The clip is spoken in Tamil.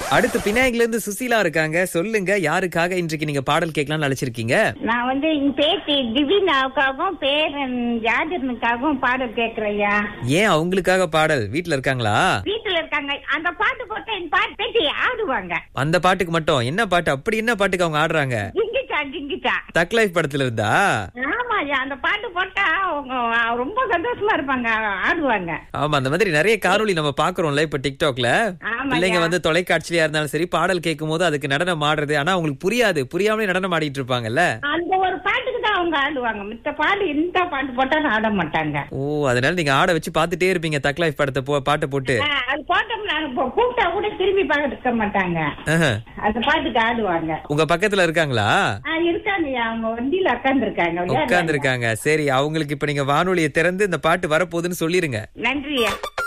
அடுத்து பினாயில இருந்து சுசீலா இருக்காங்க. சொல்லுங்க, யாருக்காக இன்றைக்கு நீங்க பாடல் கேட்கலாம்னு அழைச்சிருக்கீங்க? நான் என் பேத்தி திவினாவுக்காகவும் பேரன் ஜாதிரனுக்காகவும் பாடல் கேக்குறையா. ஏன் அவங்களுக்காக பாடல்? வீட்ல இருக்காங்களா? வீட்டுல இருக்காங்க. அந்த பாட்டு போட்டா என் பாட்டு பேத்தி ஆடுவாங்க. அந்த பாட்டுக்கு மட்டும்? என்ன பாட்டு? அப்படி என்ன பாட்டுக்கு அவங்க ஆடுறாங்க? ஜிங்கிச்சா ஜிங்கிச்சா. தக் லைஃப் படத்துல இருந்தா? ஆமாயா, அந்த பாட்டு போட்டா அவங்க ரொம்ப சந்தோஷமா இருப்பாங்க, ஆடுவாங்க. ஆமா, அந்த மாதிரி நிறைய காணொளி நம்ம பாக்குறோம்ல இப்ப டிக்டாக்ல. பிள்ளைங்க தொலைக்காட்சியா இருந்தாலும் சரி, பாடல் கேட்கும் போது அதுக்கு நடனம் ஆடுறது. ஆனா அவங்களுக்கு புரியாது, புரியாமலே நடனம் ஆடிட்டு இருப்பாங்கல்ல. அந்த ஒரு பாட்டுக்கு தான் அவங்க ஆடுவாங்க. மித்த பாட்டு எந்த பாட்டு போட்டாலும் ஆட மாட்டாங்க. ஓ, அதனால நீங்க ஆட வச்சு பாத்துட்டே இருப்பீங்க தக் லைஃப் படத்தை பாட்டு போட்டு. அது போட்டோம்னா கூப்பிட்டா கூட திரும்பி பார்க்க மாட்டாங்க. அந்த பாட்டுக்கு ஆடுவாங்க. உங்க பக்கத்துல இருக்காங்களா? இருக்காங்கய்யா, அவங்க வண்டியில உட்கார்ந்து இருக்காங்க. சரி, அவங்களுக்கு இப்ப நீங்க வானொலியை திறந்து இந்த பாட்டு வரப்போகுதுன்னு சொல்லிருங்க. நன்றியா.